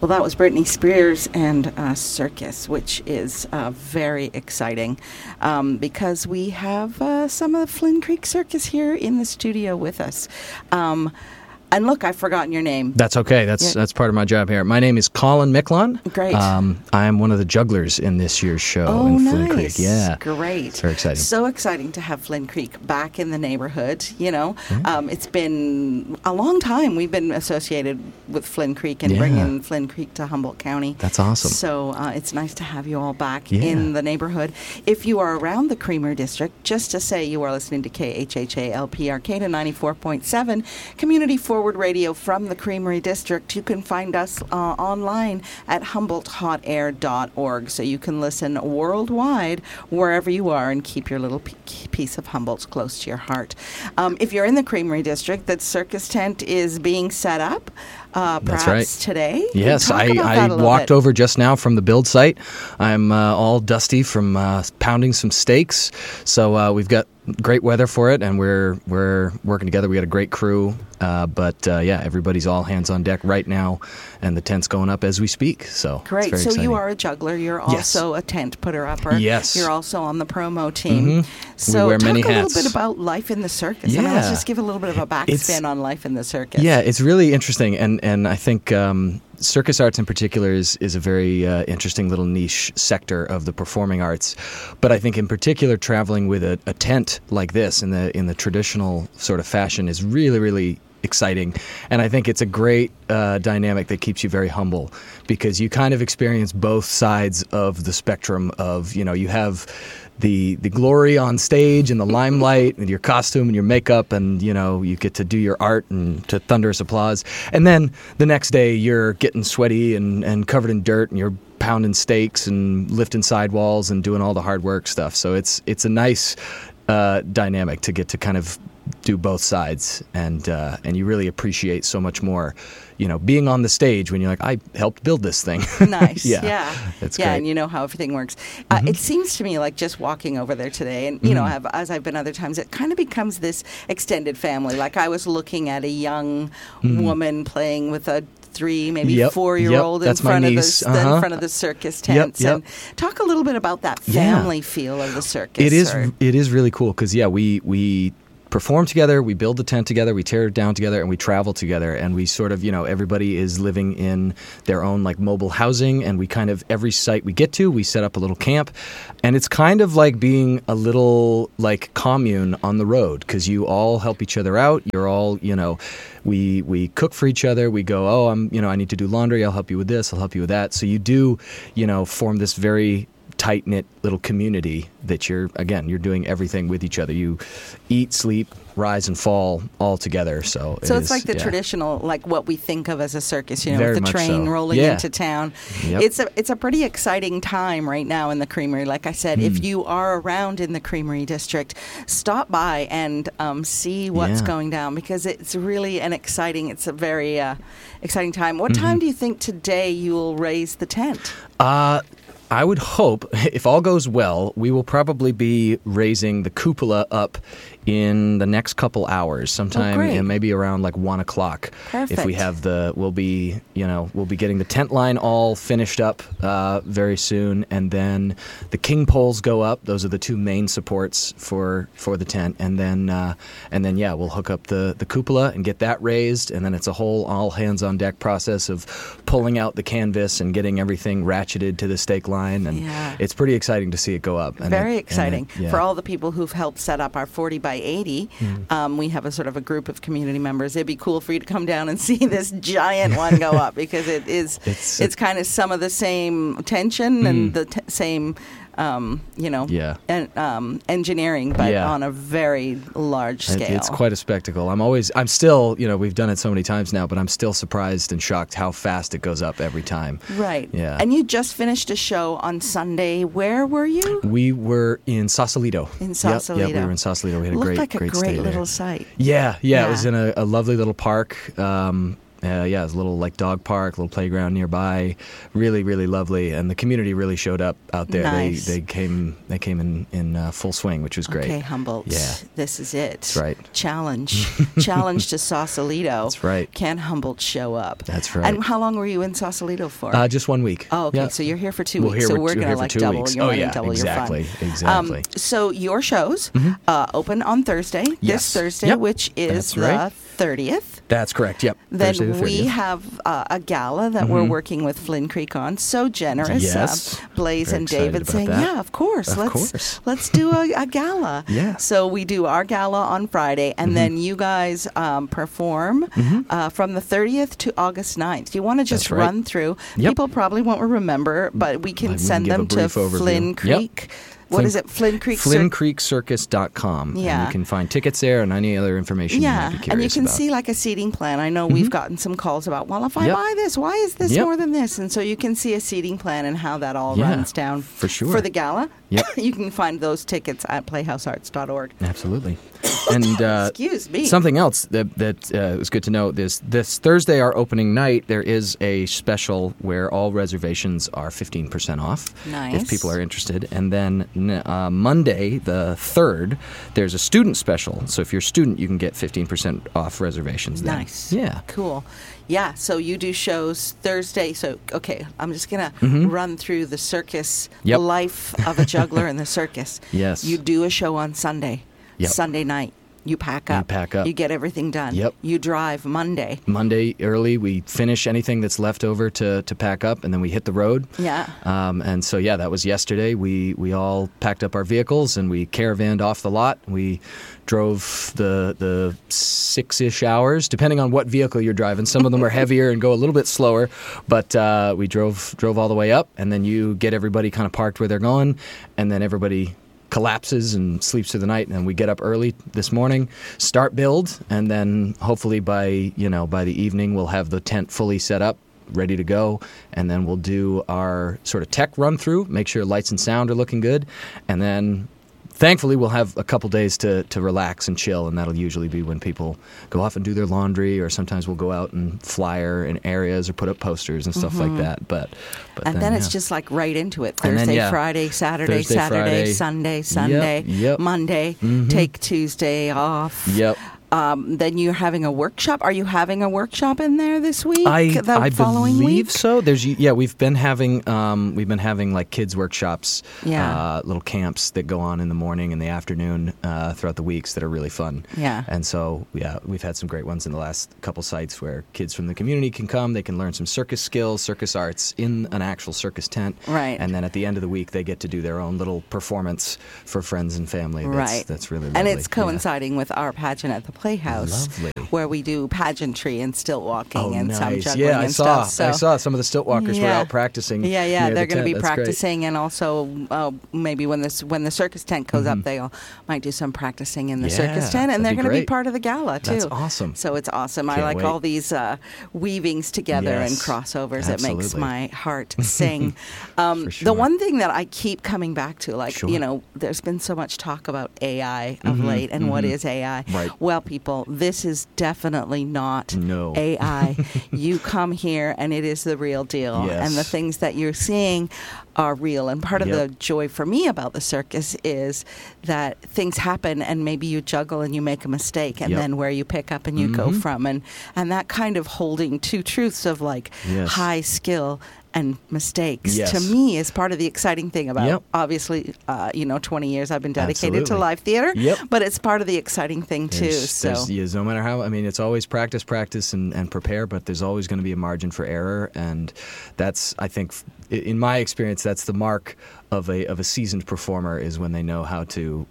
Well, that was Britney Spears and Circus, which is very exciting because we have some of the Flynn Creek Circus here in the studio with us. And look, I've forgotten your name. That's okay. That's part of my job here. My name is Colin Micklon. Great. I am one of the jugglers in this year's show in Flynn Creek. Yeah. Great. It's very exciting. So exciting to have Flynn Creek back in the neighborhood, you know. Mm-hmm. It's been a long time we've been associated with Flynn Creek and bringing Flynn Creek to Humboldt County. That's awesome. So it's nice to have you all back in the neighborhood. If you are around the Creamery District, just to say you are listening to KHHA-LP Arcata 94.7, Community Forward Radio from the Creamery District. You can find us online at HumboldtHotAir.org, so you can listen worldwide wherever you are and keep your little piece of Humboldt close to your heart. If you're in the Creamery District, that circus tent is being set up. That's perhaps right. Today. Yes, I walked over just now from the build site. I'm all dusty from pounding some steaks. So we've got great weather for it, and we're working together. We got a great crew, but everybody's all hands on deck right now, and the tent's going up as we speak. So great. It's very so exciting. You are a juggler. You're also a tent putter upper. Yes. You're also on the promo team. Mm-hmm. So we wear talk many a hats. little bit about life in the circus. Yeah. I mean, let's just give a little bit of a backspin on life in the circus. Yeah, it's really interesting, and I think circus arts in particular is a very interesting little niche sector of the performing arts. But I think in particular traveling with a tent like this in the traditional sort of fashion is really, really exciting. And I think it's a great dynamic that keeps you very humble, because you kind of experience both sides of the spectrum of, you have the glory on stage and the limelight and your costume and your makeup, and you get to do your art and to thunderous applause, and then the next day you're getting sweaty and covered in dirt, and you're pounding steaks and lifting sidewalls and doing all the hard work stuff. So it's a nice dynamic to get to kind of do both sides, and you really appreciate so much more being on the stage when you're like, I helped build this thing. Nice. Yeah. It's great. great. And you know how everything works. Mm-hmm. It seems to me like just walking over there today, and as I've been other times, it kind of becomes this extended family. Like I was looking at a young woman playing with a 3, maybe 4-year-old in front of the circus tents. And talk a little bit about that family feel of the circus. It is really cool because we perform together, we build the tent together, we tear it down together, and we travel together, and we sort of, everybody is living in their own like mobile housing, and we kind of, every site we get to, we set up a little camp, and it's kind of like being a little like commune on the road, because you all help each other out. You're all, we cook for each other. We go, I need to do laundry. I'll help you with this. I'll help you with that. So you do, form this very tight-knit little community that you're doing everything with each other. You eat, sleep, rise and fall all together. So it's like the traditional, like what we think of as a circus, Very with the train rolling into town. Yep. It's a pretty exciting time right now in the Creamery. Like I said, if you are around in the Creamery District, stop by and see what's going down, because it's really it's a very exciting time. What time do you think today you'll raise the tent? I would hope, if all goes well, we will probably be raising the cupola up in the next couple hours, sometime maybe around like 1 o'clock. Perfect. If we have we'll be getting the tent line all finished up very soon, and then the king poles go up. Those are the 2 main supports for the tent, and then we'll hook up the cupola and get that raised, and then it's a whole all hands on deck process of pulling out the canvas and getting everything ratcheted to the stake line, and it's pretty exciting to see it go up. Very exciting. For all the people who've helped set up our 40 by 80, we have a sort of a group of community members. It'd be cool for you to come down and see this giant one go up, because it's kind of some of the same tension and the same engineering, but on a very large scale. It's quite a spectacle. I'm still, we've done it so many times now, but I'm still surprised and shocked how fast it goes up every time. Right. Yeah. And you just finished a show on Sunday. Where were you? We were in Sausalito. Yep, we were in Sausalito. We had a great little site. Yeah. It was in a lovely little park. There's a little like dog park, little playground nearby. Really, really lovely, and the community really showed up out there. Nice. They came in full swing, which was great. Okay, Humboldt. Yeah. This is it. That's right. Challenge to Sausalito. That's right. Can Humboldt show up? That's right. And how long were you in Sausalito for? Just 1 week. Oh, okay. Yeah. So you're here for 2 We're weeks. here So we're here going to for like 2 double weeks. your money, yeah, double exactly, your fun. Exactly. So your shows open on Thursday, Yes. this Thursday, Yep. which is That's right. the 30th. That's correct. Yep. Then Thursday the 30th. we have a gala that we're working with Flynn Creek on. So generous. Yes. Blaze Very and excited David about saying, that. yeah, of course. Of course. Let's do a gala. Yeah. So we do our gala on Friday, and then you guys perform from the 30th to August 9th. You want to just That's right. run through. Yep. People probably won't remember, but we can send give a them to brief overview. Flynn Yep. Creek. What is it? Flynn Creek FlynnCreekCircus.com. Yeah. And you can find tickets there and any other information you might be curious and you can about. see like a seating plan. I know we've gotten some calls about, well, if I Yep. buy this, why is this Yep. more than this? And so you can see a seating plan and how that all Yeah, runs down for sure. for the gala. Yep. You can find those tickets at playhousearts.org. Absolutely. And Excuse me. something else that was good to know, this Thursday, our opening night, there is a special where all reservations are 15% off. Nice. If people are interested. And then Monday, the 3rd, there's a student special. So if you're a student, you can get 15% off reservations then. Nice. Yeah. Cool. Yeah, so you do shows Thursday. So, okay, I'm just going to run through the circus, Yep. the life of a juggler in the circus. Yes. You do a show on Sunday, Yep. Sunday night. You pack up. You get everything done. Yep. You drive Monday. Monday early, we finish anything that's left over to pack up, and then we hit the road. Yeah. And so, that was yesterday. We all packed up our vehicles, and we caravanned off the lot. We drove the 6-ish hours, depending on what vehicle you're driving. Some of them are heavier and go a little bit slower, but we drove all the way up, and then you get everybody kind of parked where they're going, and then everybody collapses and sleeps through the night, and then we get up early this morning, start build, and then hopefully by the evening we'll have the tent fully set up, ready to go, and then we'll do our sort of tech run through, make sure lights and sound are looking good, and then thankfully we'll have a couple days to relax and chill, and that'll usually be when people go off and do their laundry, or sometimes we'll go out and flyer in areas or put up posters and stuff like that. But then it's just like right into it. And Thursday, then, Friday, Saturday, Thursday, Saturday, Friday. Sunday, Yep. Monday, take Tuesday off. Yep. Then you're having a workshop. Are you having a workshop in there this week? I following believe week? so. We've been having like kids workshops, little camps that go on in the morning and the afternoon throughout the weeks that are really fun. Yeah. And so we've had some great ones in the last couple sites where kids from the community can come. They can learn some circus skills, circus arts in an actual circus tent. Right. And then at the end of the week, they get to do their own little performance for friends and family. That's really lovely. And it's coinciding with our pageant at the Playhouse, Lovely. where we do pageantry and stilt walking and some nice. juggling I and saw, stuff. So. I saw some of the stilt walkers were out practicing. Yeah, near they're the going to be tent. That's great. practicing, and also maybe when the circus tent goes up, they might do some practicing in the circus tent, and they're that'd be going to be great. part of the gala too. That's awesome. So it's awesome. I Can't like wait. all these weavings together and Yes, crossovers. It makes absolutely. my heart sing. For sure. The one thing that I keep coming back to, like, Sure. there's been so much talk about AI of late, and what is AI? Right. Well, people, this is definitely not No. AI. You come here, and it is the real deal. Yes. And the things that you're seeing are real. And part of Yep. the joy for me about the circus is that things happen, and maybe you juggle and you make a mistake, and Yep. then where you pick up and you go from. And that kind of holding two truths of like Yes. high skill and mistakes, Yes. to me, is part of the exciting thing about, Yep. obviously, 20 years I've been dedicated to Absolutely. live theater, Yep. but it's part of the exciting thing too. There's no matter how, it's always practice and prepare, but there's always going to be a margin for error, and that's, I think, in my experience, that's the mark of a seasoned performer, is when they know how to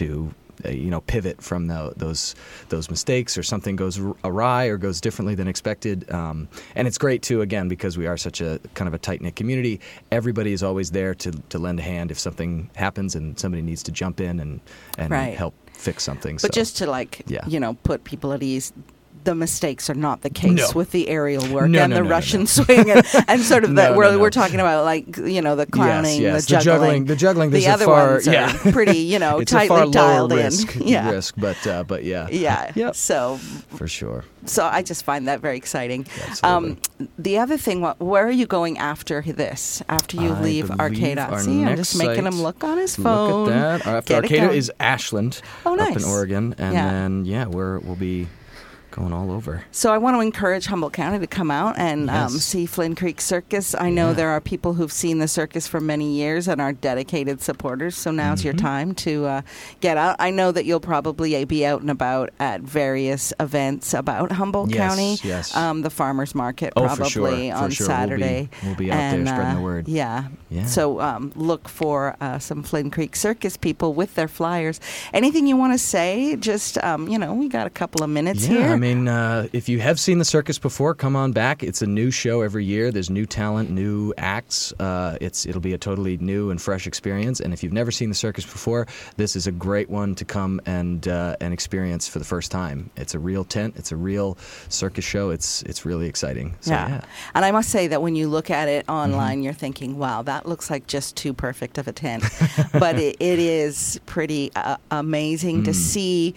pivot from those mistakes, or something goes awry or goes differently than expected. And it's great too, again, because we are such a kind of a tight-knit community. Everybody is always there to lend a hand if something happens and somebody needs to jump in and Right. help fix something. But just to put people at ease, the mistakes are not the case No. with the aerial work No, and no, the no, Russian no. swing and sort of No, we're no. talking about like, you know, the clowning, yes. the juggling. The juggling. The There's other a far, ones are pretty, you know, it's a tightly far lower dialed risk, in. Yeah. risk, but yeah. Yeah. Yep. So For sure. I just find that very exciting. Absolutely. The other thing, where are you going after this? After you leave believe Arcata? our See, I'm next just making him site- look on his phone. Look at that. After Get it Arcata going. is Ashland, Oh, up in nice. Oregon, and Yeah. then we'll be going all over. So I want to encourage Humboldt County to come out and Yes. see Flynn Creek Circus. I know there are people who've seen the circus for many years and are dedicated supporters. So now's your time to get out. I know that you'll probably be out and about at various events about Humboldt Yes, County. yes. The farmers market Oh, probably for sure, on for sure. Saturday. We'll be out there spreading the word. Yeah. Yeah. So look for some Flynn Creek Circus people with their flyers. Anything you want to say? Just we got a couple of minutes here. I mean, if you have seen the circus before, come on back. It's a new show every year. There's new talent, new acts. It'll be a totally new and fresh experience. And if you've never seen the circus before, this is a great one to come and experience for the first time. It's a real tent. It's a real circus show. It's really exciting. So, yeah. And I must say that when you look at it online, you're thinking, wow, that looks like just too perfect of a tent. But it is pretty amazing to see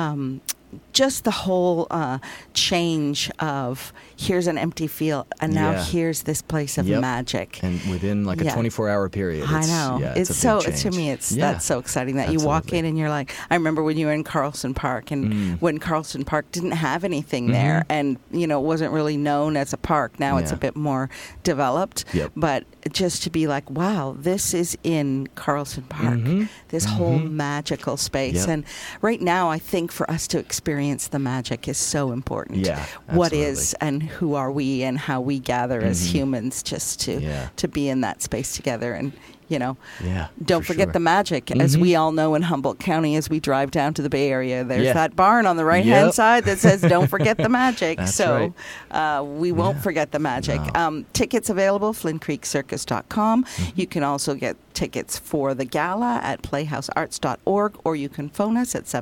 just the whole change of here's an empty field and now here's this place of magic. And within like a 24-hour period. I know. It's a so, big change. to me, that's so exciting that you walk in and you're like, I remember when you were in Carlson Park and when Carlson Park didn't have anything there and, it wasn't really known as a park. Now it's a bit more developed. Yep. But just to be like, wow, this is in Carlson Park, this whole magical space. Yep. And right now, I think for us to experience the magic is so important. Yeah, what absolutely. is and who are we and how we gather as humans just to be in that space together and don't forget sure. the magic. As we all know in Humboldt County, as we drive down to the Bay Area, there's that barn on the right-hand side that says, don't forget the magic. That's so right. we won't forget the magic. No. Tickets available, flynnCreekCircus.com. You can also get tickets for the gala at playhousearts.org, or you can phone us at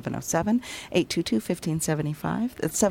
707-822-1575. That's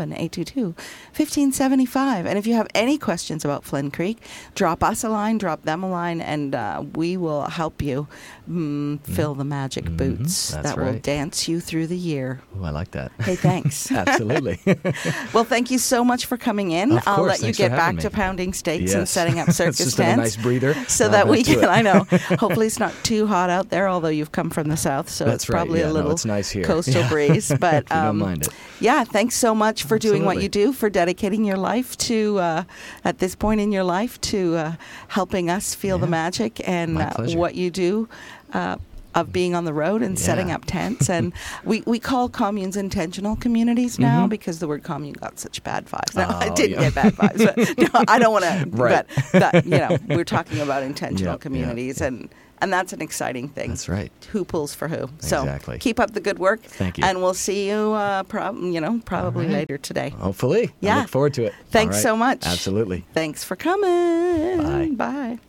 707-822-1575. And if you have any questions about Flynn Creek, drop us a line, drop them a line, and we will help you fill the magic boots That's that will right. dance you through the year. Oh, I like that. Hey, thanks. Absolutely. Well, thank you so much for coming in. Of I'll course. let you Thanks get for back having to me. pounding steaks and Yes. setting up circus It's just tents. a nice breather. So Now that we back to can, it. I know, hopefully it's not too hot out there, although you've come from the south, so That's it's probably right. a Yeah, little it's nice here. coastal breeze. But If you don't mind it. yeah, thanks so much for doing what Absolutely. you do, for dedicating your life to, at this point in your life, to helping us feel the magic and My pleasure. what you do. Of being on the road and setting Yeah. up tents. And we call communes intentional communities now because the word commune got such bad vibes. No, Oh, it didn't yeah. get bad vibes. But no, I don't want to. Right. But we're talking about intentional Yep, communities, and that's an exciting thing. That's right. Who pulls for who? So Exactly. keep up the good work. Thank you. And we'll see you probably right. later today. Hopefully. Yeah. I look forward to it. Thanks All right. so much. Absolutely. Thanks for coming. Bye. Bye.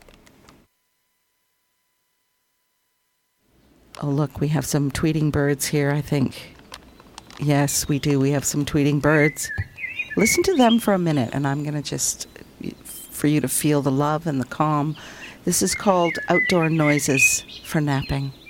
Oh, look, we have some tweeting birds here, I think. Yes, we do. We have some tweeting birds. Listen to them for a minute, and I'm going to just, for you to feel the love and the calm. This is called Outdoor Noises for Napping.